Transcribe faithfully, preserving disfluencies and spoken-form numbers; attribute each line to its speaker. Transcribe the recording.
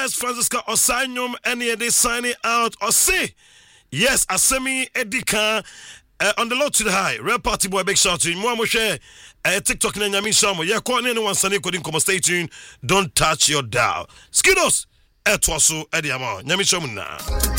Speaker 1: Yes, Francisca Osanyum, any day signing out or say, yes, Asemi Edika uh, on the low to the high. Real party boy, big shout to you. More share uh, TikTok and Yami Shamo. Yeah, calling anyone Sunday coding come stay tuned. Don't touch your dial. Skidos, Etwaso, Ediama, Yami Shamuna.